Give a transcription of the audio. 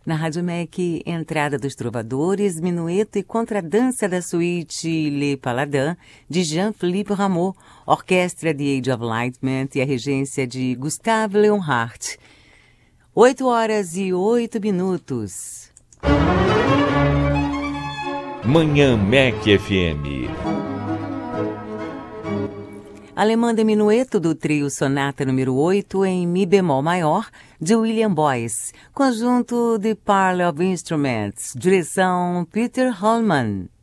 Na Rádio MEC, entrada dos trovadores, minueto e contradança da suíte Le Paladin, de Jean-Philippe Rameau, orquestra de Age of Enlightenment e a regência de Gustave Leonhardt. 8h08. Manhã MEC FM. Alemã de Minueto do trio Sonata número 8 em Mi bemol maior, de William Boyce, conjunto de Parley of Instruments, direção Peter Hollman.